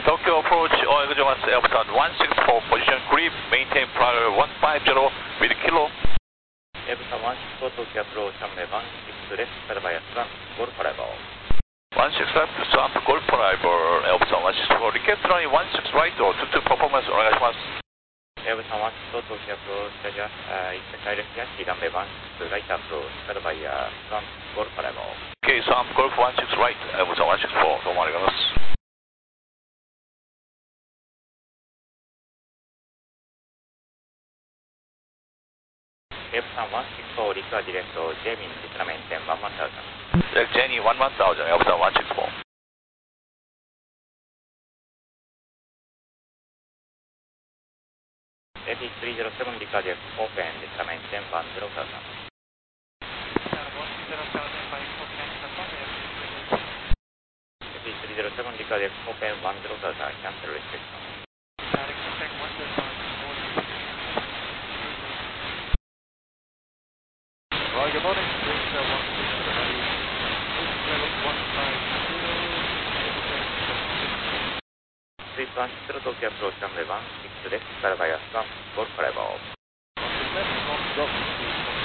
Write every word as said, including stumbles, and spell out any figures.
Tokyo approach, 오에그조마스 에어부산 one six four, position grip, maintain prior one five zero with kilo. 에어부산 one six four, Tokyo approach, runway one six left, standby at ramp, golf arrival. one six left, ramp, golf arrival, 에어부산 one six four, request runway one six right, two two performance, お願いします。 エアブさんone six four、Tokyo approach、ジャジャ、一回ダイレクトキャッチ、ランウェイone sixライトアプローチ、スタンドバイヤー、スワン、ゴルフアライバル。 Okay, so I'm golf one six right, エアブさんone six four、どうもありがとうございます。 エアブさんone six four、リクアディレクト、ジェミン、リスナメンテン、ワンワンタウザン。 ジェニー、ワンワンタウザン、エアブさんone six four。 エフィースリーゼロセブン、リクアディレクト、オープン、リスナメンテン、ワンゼロタウザン。エフィースリーゼロセブン、リクアディレクト、オープン、ワンゼロタウザン、キャンセルリスペクション。 Good morning, this is uh, one six seven eight, level one five zero, スイーツone six zero、Tokyo approach、ランウェイone sixレフト、スタンドバイヤー、スワン、ゴルフアライバル。 one six left, one drop,